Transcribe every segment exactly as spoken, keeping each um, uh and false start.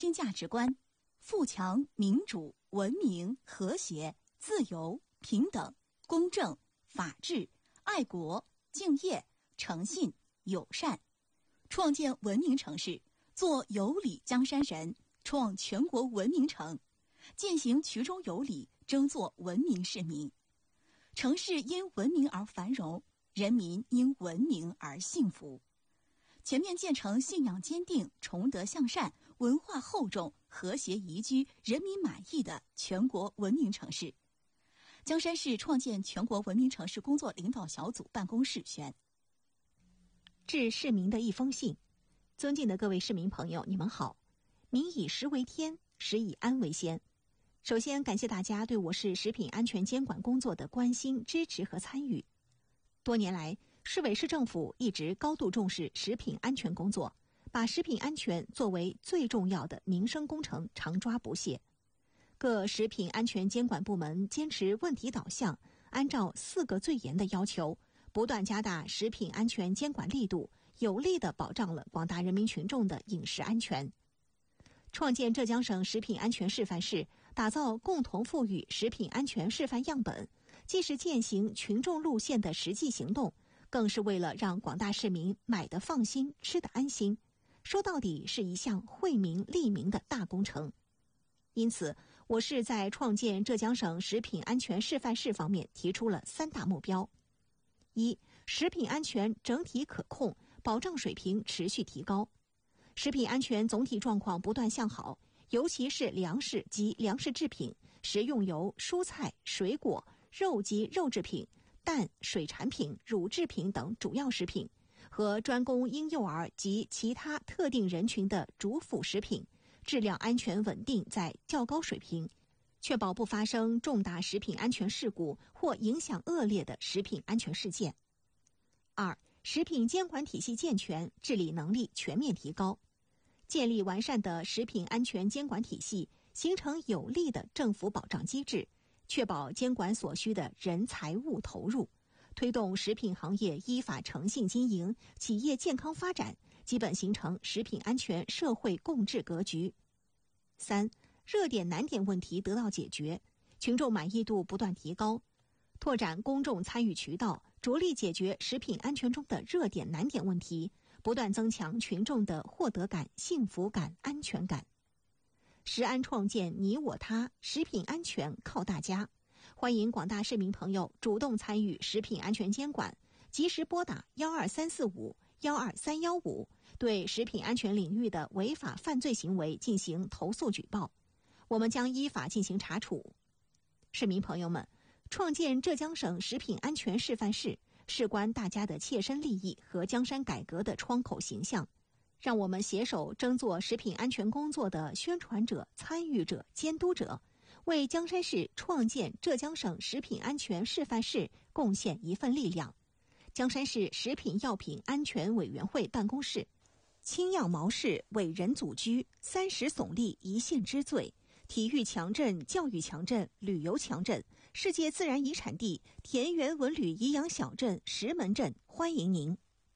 新价值观：富强、民主、文明、和谐、自由、平等、公正、法治、爱国、敬业、诚信、友善，创建文明城市，做有礼江山人，创全国文明城，践行衢州有礼，争做文明市民。城市因文明而繁荣，人民因文明而幸福。全面建成信仰坚定、崇德向善、文化厚重、和谐宜居、人民满意的全国文明城市。江山市创建全国文明城市工作领导小组办公室宣。 致市民的一封信。尊敬的各位市民朋友，你们好。民以食为天，食以安为先。首先感谢大家对我市食品安全监管工作的关心、支持和参与。多年来，市委市政府一直高度重视食品安全工作，把食品安全作为最重要的民生工程，常抓不懈。各食品安全监管部门坚持问题导向，按照四个最严的要求，不断加大食品安全监管力度，有力地保障了广大人民群众的饮食安全。创建浙江省食品安全示范市，打造共同富裕食品安全示范样本，既是践行群众路线的实际行动，更是为了让广大市民买得放心、吃得安心。说到底是一项惠民利民的大工程。因此，我市在创建浙江省食品安全示范市方面提出了三大目标：一、食品安全整体可控，保障水平持续提高。食品安全总体状况不断向好，尤其是粮食及粮食制品、食用油、蔬菜、水果、肉及肉制品、蛋、水产品、乳制品等主要食品和专供婴幼儿及其他特定人群的主辅食品，质量安全稳定在较高水平，确保不发生重大食品安全事故或影响恶劣的食品安全事件。二、食品监管体系健全，治理能力全面提高，建立完善的食品安全监管体系，形成有力的政府保障机制，确保监管所需的人财物投入，推动食品行业依法诚信经营，企业健康发展，基本形成食品安全社会共治格局。三、热点难点问题得到解决，群众满意度不断提高，拓展公众参与渠道，着力解决食品安全中的热点难点问题，不断增强群众的获得感、幸福感、安全感。食安创建你我他，食品安全靠大家。欢迎广大市民朋友主动参与食品安全监管，及时拨打幺二三四五、幺二三幺五，对食品安全领域的违法犯罪行为进行投诉举报，我们将依法进行查处。市民朋友们，创建浙江省食品安全示范市，事关大家的切身利益和江山改革的窗口形象。让我们携手争做食品安全工作的宣传者、参与者、监督者，为江山市创建浙江省食品安全示范市贡献一份力量。江山市食品药品安全委员会办公室：青样毛氏伟人祖居，三十耸立一县之最，体育强镇、教育强镇、旅游强镇，世界自然遗产地田园文旅颐养小镇石门镇，欢迎您。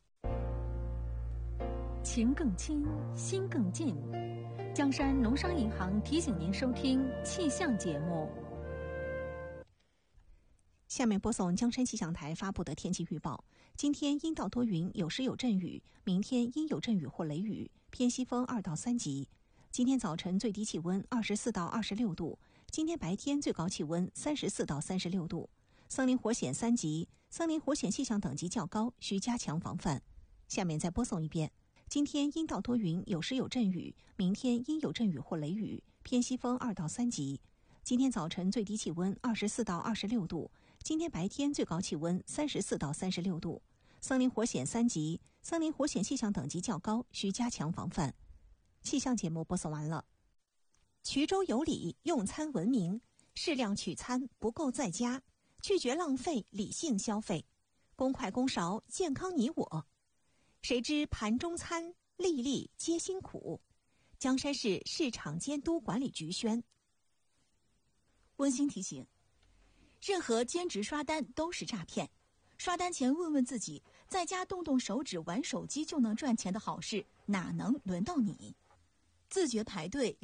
情更亲，心更近。江山农商银行提醒您收听气象节目。 下面播送江山气象台发布的天气预报。今天阴到多云，有时有阵雨，明天阴有阵雨或雷雨，偏西风二到三级。今天早晨最低气温二十四到二十六度，今天白天最高气温三十四到三十六度。森林火险三级，森林火险气象等级较高，需加强防范。下面再播送一遍。今天阴到多云，有时有阵雨，明天阴有阵雨或雷雨，偏西风二到三级。今天早晨最低气温二十四到二十六度，今天白天最高气温三十四到三十六度。森林火险三级，森林火险气象等级较高，需加强防范。气象节目播送完了。衢州有礼，用餐文明，适量取餐，不够在家，拒绝浪费，理性消费，公筷公勺，健康你我。谁知盘中餐，粒粒皆辛苦。江山市市场监督管理局宣。 温馨提醒：任何兼职刷单都是诈骗。刷单前问问自己，在家动动手指玩手机就能赚钱的好事，哪能轮到你？ 自觉排队